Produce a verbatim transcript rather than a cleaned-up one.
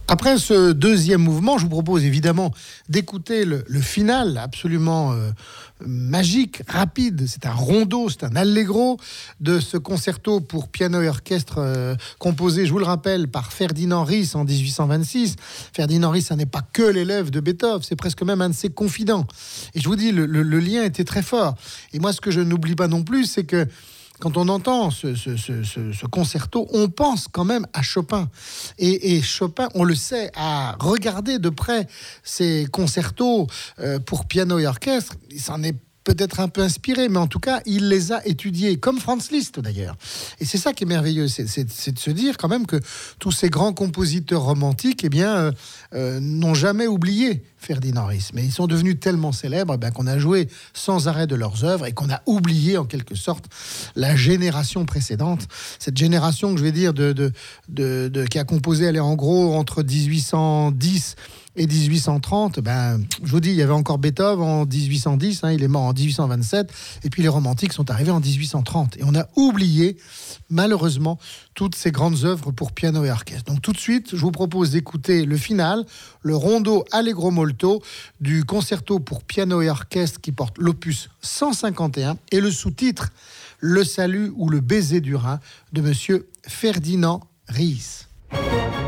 Après ce deuxième mouvement, je vous propose évidemment d'écouter le, le final absolument euh, magique, rapide. C'est un rondo, c'est un allegro de ce concerto pour piano et orchestre euh, composé, je vous le rappelle, par Ferdinand Ries en dix-huit cent vingt-six. Ferdinand Ries, ça n'est pas que l'élève de Beethoven, c'est presque même un de ses confidents. Et je vous dis, le, le, le lien était très fort. Et moi, ce que je n'oublie pas non plus, c'est que quand on entend ce, ce, ce, ce, ce concerto, on pense quand même à Chopin. Et, et Chopin, on le sait, a regardé de près ces concertos euh, pour piano et orchestre. Il s'en est peut-être un peu inspiré, mais en tout cas, il les a étudiés, comme Franz Liszt d'ailleurs. Et c'est ça qui est merveilleux, c'est, c'est, c'est de se dire quand même que tous ces grands compositeurs romantiques, eh bien, euh, euh, n'ont jamais oublié Ferdinand Ries. Mais ils sont devenus tellement célèbres eh bien, qu'on a joué sans arrêt de leurs œuvres et qu'on a oublié en quelque sorte la génération précédente. Cette génération que je vais dire de, de, de, de, qui a composé, elle est en gros entre dix-huit cent dix et dix-huit cent trente, ben, je vous dis, il y avait encore Beethoven en dix-huit cent dix, hein, il est mort en dix-huit cent vingt-sept, et puis les romantiques sont arrivés en dix-huit cent trente. Et on a oublié, malheureusement, toutes ces grandes œuvres pour piano et orchestre. Donc tout de suite, je vous propose d'écouter le final, le rondo Allegro molto du concerto pour piano et orchestre qui porte l'opus cent cinquante et un et le sous-titre Le salut ou le baiser du Rhin de monsieur Ferdinand Ries.